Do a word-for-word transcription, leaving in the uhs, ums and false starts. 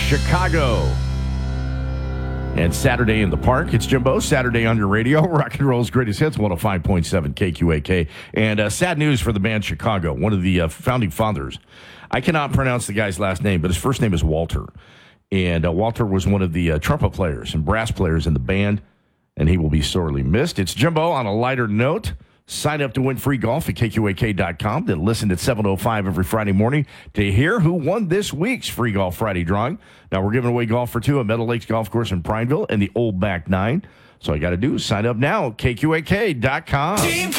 Chicago. And Saturday in the Park. It's Jimbo. Saturday on your radio. Rock and Roll's Greatest Hits, one oh five point seven K Q A K. And uh, sad news for the band Chicago, one of the uh, founding fathers. I cannot pronounce the guy's last name, but his first name is Walter. And uh, Walter was one of the uh, trumpet players and brass players in the band, and he will be sorely missed. It's Jimbo on a lighter note. Sign up to win free golf at K Q A K dot com. Then listen at seven oh five every Friday morning to hear who won this week's Free Golf Friday drawing. Now, we're giving away golf for two at Meadow Lakes Golf Course in Prineville and the Old Back Nine. So all you got to do is sign up now at K Q A K dot com. Team